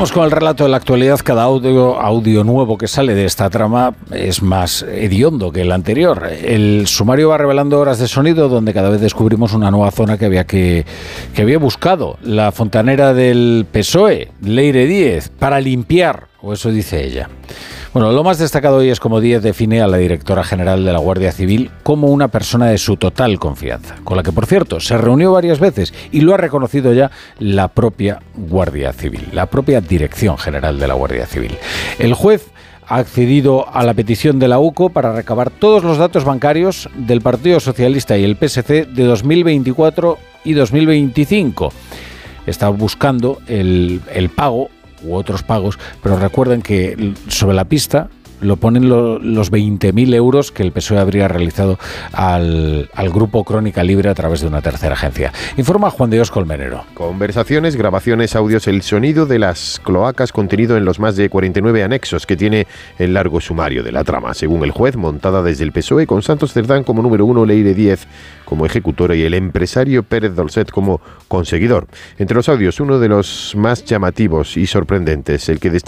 Vamos con el relato de la actualidad. Cada audio nuevo que sale de esta trama es más hediondo que el anterior. El sumario va revelando horas de sonido donde cada vez descubrimos una nueva zona que había buscado la fontanera del PSOE, Leire Díez, para limpiar, o eso dice ella. Bueno, lo más destacado hoy es cómo Díez define a la directora general de la Guardia Civil como una persona de su total confianza, con la que, por cierto, se reunió varias veces y lo ha reconocido ya la propia Guardia Civil, la propia Dirección General de la Guardia Civil. El juez ha accedido a la petición de la UCO para recabar todos los datos bancarios del Partido Socialista y el PSC de 2024 y 2025. Está buscando el pago u otros pagos, pero recuerden que sobre la pista lo ponen los 20.000 euros que el PSOE habría realizado al grupo Crónica Libre a través de una tercera agencia. Informa Juan de Dios Colmenero. Conversaciones, grabaciones, audios, el sonido de las cloacas contenido en los más de 49 anexos que tiene el largo sumario de la trama, según el juez, montada desde el PSOE con Santos Cerdán como número 1, Leire Díez como ejecutora y el empresario Pérez Dolcet como conseguidor. Entre los audios, uno de los más llamativos y sorprendentes, el que